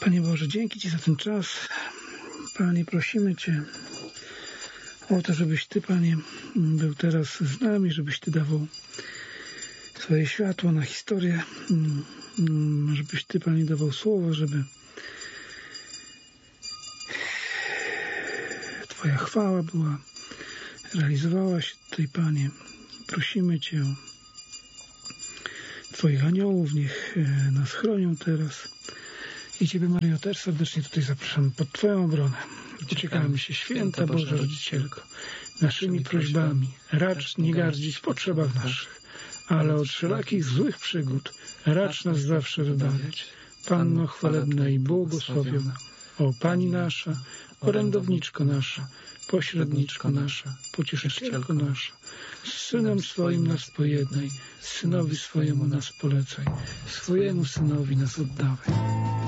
Panie Boże, dzięki Ci za ten czas. Panie, prosimy Cię o to, żebyś Ty, Panie, był teraz z nami, żebyś Ty dawał swoje światło na historię, żebyś Ty, Panie, dawał słowo, żeby Twoja chwała była, realizowała się tutaj, Panie. Prosimy Cię o Twoich aniołów, niech nas chronią teraz. I Ciebie, Maryjo, też serdecznie tutaj zapraszam pod Twoją obronę. Uciekamy się, święta Boża Rodzicielko, naszymi prośbami. Racz nie gardzić w potrzebach naszych, ale od wszelakich złych przygód racz nas zawsze wybawiać. Panno chwalebna i błogosławiona, o Pani nasza, orędowniczko nasza, pośredniczko nasza, pocieszycielko nasza, z Synem swoim nas pojednaj, Synowi swojemu nas polecaj, swojemu Synowi nas oddawaj.